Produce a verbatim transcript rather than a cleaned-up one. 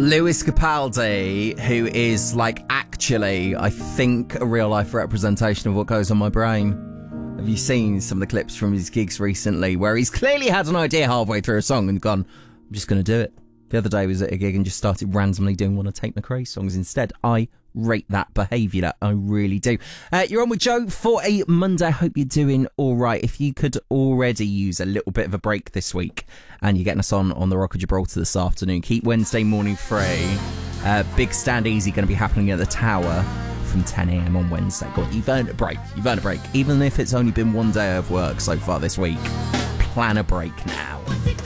Lewis Capaldi, who is like actually, I think, a real life representation of what goes on my brain. Have you seen some of the clips from his gigs recently where he's clearly had an idea halfway through a song and gone, I'm just going to do it. The other day he was at a gig and just started randomly doing one of Tate McRae songs instead. I rate that behaviour, I really do. Uh, you're on with Joe for a Monday. Hope you're doing all right. If you could already use a little bit of a break this week and you're getting us on on the Rock of Gibraltar this afternoon, keep Wednesday morning free. Uh, Big Stand Easy going to be happening at the Tower from ten a.m. on Wednesday. God, you've earned a break. You've earned a break. Even if it's only been one day of work so far this week, plan a break now.